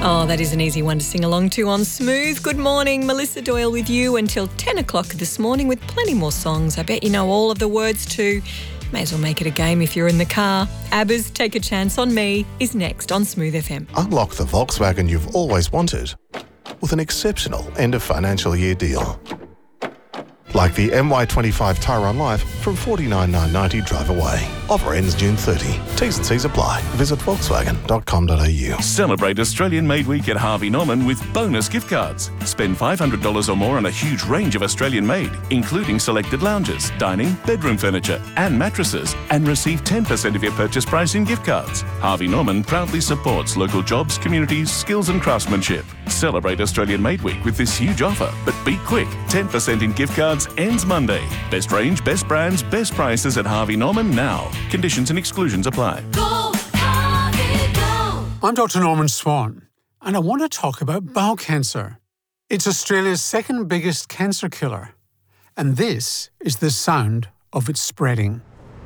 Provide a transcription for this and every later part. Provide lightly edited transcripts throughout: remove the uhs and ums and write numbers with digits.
Oh, that is an easy one to sing along to on Smooth. Good morning, Melissa Doyle with you until 10 o'clock this morning with plenty more songs. I bet you know all of the words too. May as well make it a game if you're in the car. ABBA's Take a Chance on Me is next on Smooth FM. Unlock the Volkswagen you've always wanted with an exceptional end of financial year deal. Like the MY25 Tyrone Life from $49,990 drive away. Offer ends June 30. T's and C's apply. Visit volkswagen.com.au. Celebrate Australian Made Week at Harvey Norman with bonus gift cards. Spend $500 or more on a huge range of Australian made, including selected lounges, dining, bedroom furniture and mattresses, and receive 10% of your purchase price in gift cards. Harvey Norman proudly supports local jobs, communities, skills and craftsmanship. Celebrate Australian Made Week with this huge offer, but be quick. 10% in gift cards ends Monday. Best range, best brands, best prices at Harvey Norman now. Conditions and exclusions apply. Go, Harvey, go. I'm Dr. Norman Swan, and I want to talk about bowel cancer. It's Australia's second biggest cancer killer, and this is the sound of it spreading.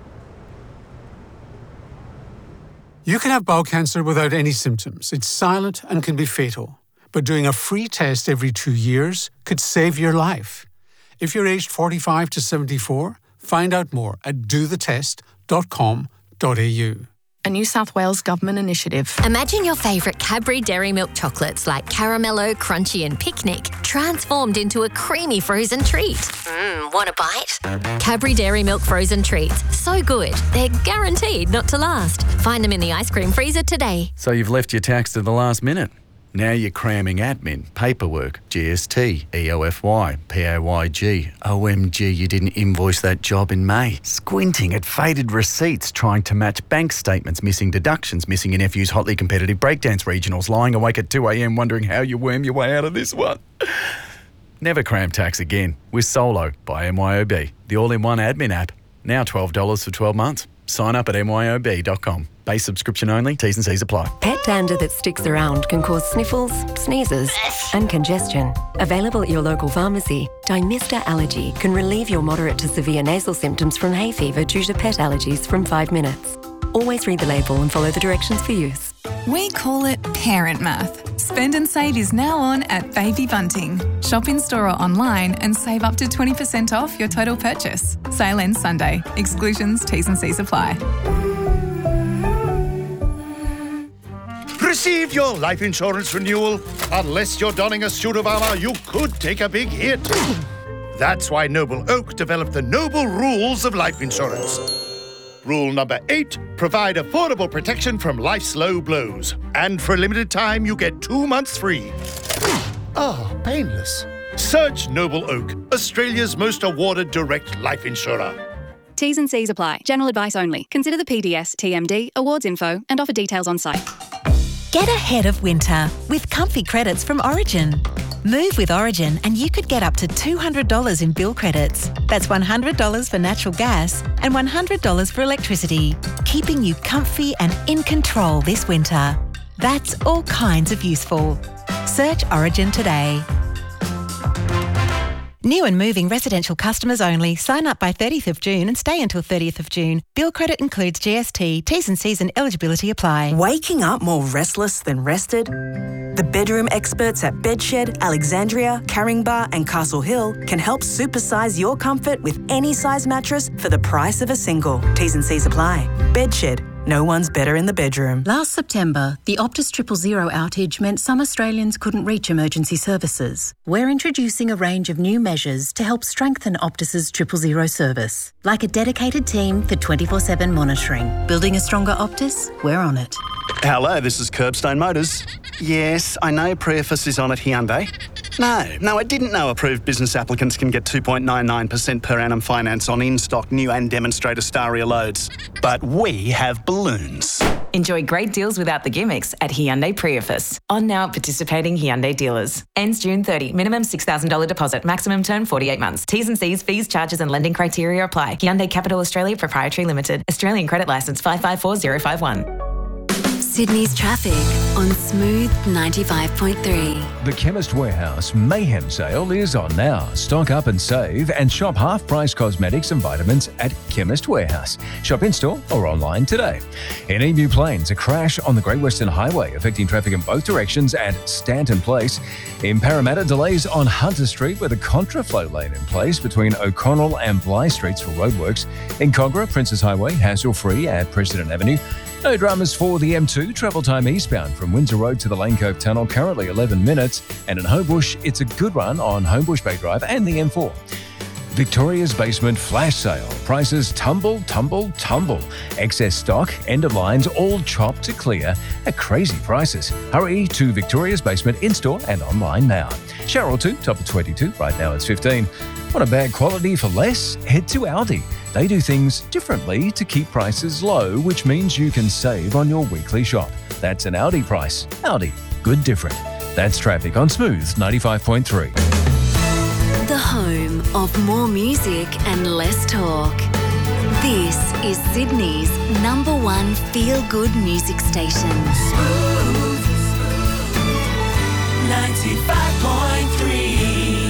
You can have bowel cancer without any symptoms. It's silent and can be fatal, but doing a free test every 2 years could save your life. If you're aged 45 to 74, find out more at dothetest.com.au. A New South Wales government initiative. Imagine your favourite Cadbury Dairy Milk chocolates like Caramello, Crunchy and Picnic transformed into a creamy frozen treat. Want a bite? Cadbury Dairy Milk frozen treats. So good, they're guaranteed not to last. Find them in the ice cream freezer today. So you've left your tax to the last minute. Now you're cramming admin, paperwork, GST, EOFY, PAYG. OMG, you didn't invoice that job in May. Squinting at faded receipts, trying to match bank statements, missing deductions, missing your nephew's hotly competitive breakdance regionals, lying awake at 2 a.m. wondering how you worm your way out of this one. Never cram tax again with Solo by MYOB, the all-in-one admin app. Now $12 for 12 months. Sign up at myob.com. Base subscription only. T's and C's apply. Pet dander that sticks around can cause sniffles, sneezes and congestion. Available at your local pharmacy, Dymista Allergy can relieve your moderate to severe nasal symptoms from hay fever due to pet allergies from 5 minutes. Always read the label and follow the directions for use. We call it parent math. Spend and Save is now on at Baby Bunting. Shop in store or online and save up to 20% off your total purchase. Sale ends Sunday. Exclusions, T's and C's apply. Receive your life insurance renewal. Unless you're donning a suit of armour, you could take a big hit. That's why Noble Oak developed the Noble Rules of Life Insurance. Rule number 8, provide affordable protection from life's low blows. And for a limited time, you get 2 months free. Oh, painless. Search Noble Oak, Australia's most awarded direct life insurer. T's and C's apply. General advice only. Consider the PDS, TMD, awards info and offer details on site. Get ahead of winter with comfy credits from Origin. Move with Origin and you could get up to $200 in bill credits. That's $100 for natural gas and $100 for electricity, keeping you comfy and in control this winter. That's all kinds of useful. Search Origin today. New and moving residential customers only. Sign up by 30th of June and stay until 30th of June. Bill credit includes GST, T's and C's and eligibility apply. Waking up more restless than rested? The bedroom experts at Bedshed, Alexandria, Caringbah and Castle Hill can help supersize your comfort with any size mattress for the price of a single. T's and C's apply. Bedshed. No one's better in the bedroom. Last September, the Optus 000 outage meant some Australians couldn't reach emergency services. We're introducing a range of new measures to help strengthen Optus's 000 service, like a dedicated team for 24/7 monitoring. Building a stronger Optus? We're on it. Hello, this is Curbstone Motors. Yes, I know Preface is on at Hyundai. No, I didn't know approved business applicants can get 2.99% per annum finance on in-stock new and demonstrator Staria loads. But we have balloons. Enjoy great deals without the gimmicks at Hyundai Preface. On now at participating Hyundai dealers. Ends June 30. Minimum $6,000 deposit. Maximum term 48 months. T's and C's, fees, charges and lending criteria apply. Hyundai Capital Australia Proprietary Limited. Australian Credit Licence 554051. Sydney's traffic on Smooth 95.3. The Chemist Warehouse Mayhem Sale is on now. Stock up and save and shop half-price cosmetics and vitamins at Chemist Warehouse. Shop in-store or online today. In Emu Plains, a crash on the Great Western Highway affecting traffic in both directions at Stanton Place. In Parramatta, delays on Hunter Street with a contraflow lane in place between O'Connell and Bly Streets for roadworks. In Cogra, Princess Highway, hassle-free at President Avenue. No dramas for the M2, travel time eastbound from Windsor Road to the Lane Cove Tunnel, currently 11 minutes. And in Homebush, it's a good run on Homebush Bay Drive and the M4. Victoria's Basement Flash Sale. Prices tumble. Excess stock, end of lines, all chopped to clear at crazy prices. Hurry to Victoria's Basement in-store and online now. Cheryl 2, top of 22. Right now it's 15. Want a bag quality for less? Head to Aldi. They do things differently to keep prices low, which means you can save on your weekly shop. That's an Aldi price. Aldi. Good different. That's traffic on Smooth 95.3. The home of more music and less talk. This is Sydney's #1 feel-good music station. Smooth 95.3.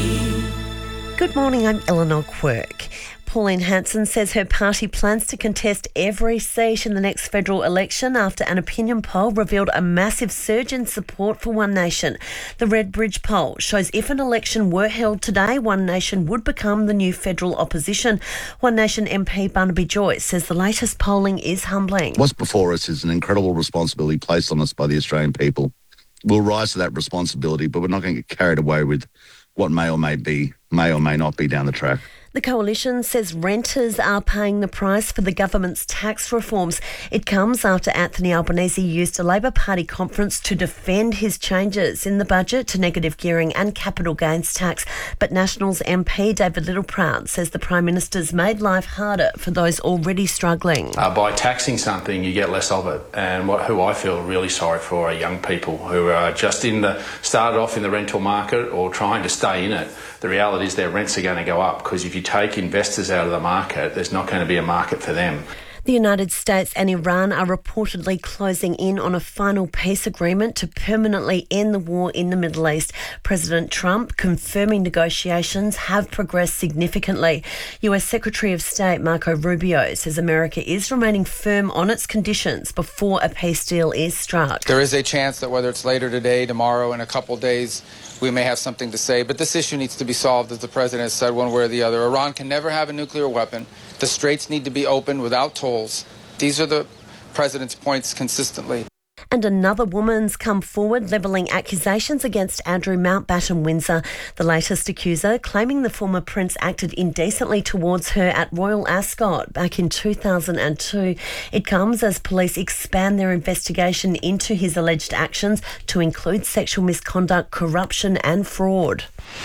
Good morning, I'm Eleanor Quirk. Pauline Hanson says her party plans to contest every seat in the next federal election after an opinion poll revealed a massive surge in support for One Nation. The Redbridge poll shows if an election were held today, One Nation would become the new federal opposition. One Nation MP Barnaby Joyce says the latest polling is humbling. What's before us is an incredible responsibility placed on us by the Australian people. We'll rise to that responsibility, but we're not going to get carried away with what may or may not be down the track. The Coalition says renters are paying the price for the government's tax reforms. It comes after Anthony Albanese used a Labor Party conference to defend his changes in the budget to negative gearing and capital gains tax. But Nationals MP David Littleproud says the Prime Minister's made life harder for those already struggling. By taxing something, you get less of it. And who I feel really sorry for are young people who are just started off in the rental market or trying to stay in it. The reality is their rents are going to go up because if you take investors out of the market, there's not going to be a market for them. The United States and Iran are reportedly closing in on a final peace agreement to permanently end the war in the Middle East. President Trump confirming negotiations have progressed significantly. US Secretary of State Marco Rubio says America is remaining firm on its conditions before a peace deal is struck. There is a chance that whether it's later today, tomorrow, in a couple of days, we may have something to say, but this issue needs to be solved, as the President has said, one way or the other. Iran can never have a nuclear weapon. The straits need to be opened without tolls. These are the President's points consistently. And another woman's come forward levelling accusations against Andrew Mountbatten Windsor, the latest accuser, claiming the former prince acted indecently towards her at Royal Ascot back in 2002. It comes as police expand their investigation into his alleged actions to include sexual misconduct, corruption and fraud.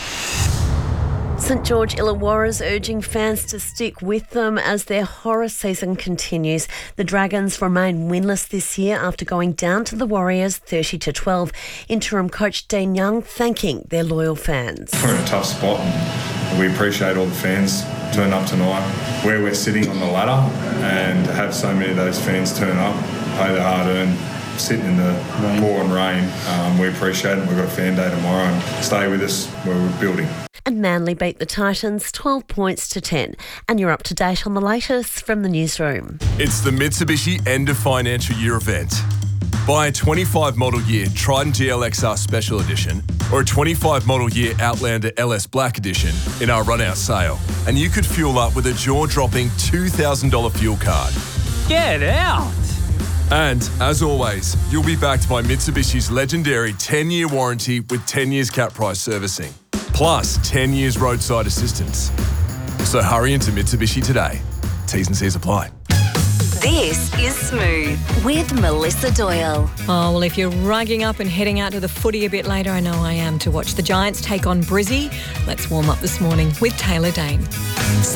St George Illawarra's urging fans to stick with them as their horror season continues. The Dragons remain winless this year after going down to the Warriors 30-12. Interim coach Dean Young thanking their loyal fans. We're in a tough spot and we appreciate all the fans turning up tonight. Where we're sitting on the ladder and to have so many of those fans turn up, pay their hard-earned, sitting in the pouring rain, we appreciate it. We've got a fan day tomorrow and stay with us where we're building. And Manly beat the Titans 12 points to 10. And you're up to date on the latest from the newsroom. It's the Mitsubishi End of Financial Year event. Buy a 25 model year Triton GLXR Special Edition or a 25 model year Outlander LS Black Edition in our run-out sale. And you could fuel up with a jaw-dropping $2,000 fuel card. Get out! And, as always, you'll be backed by Mitsubishi's legendary 10-year warranty with 10 years cap price servicing. Plus 10 years roadside assistance. So hurry into Mitsubishi today. T's and C's apply. This is Smooth with Melissa Doyle. Oh, well, if you're rugging up and heading out to the footy a bit later, I know I am, to watch the Giants take on Brizzy, let's warm up this morning with Taylor Dane.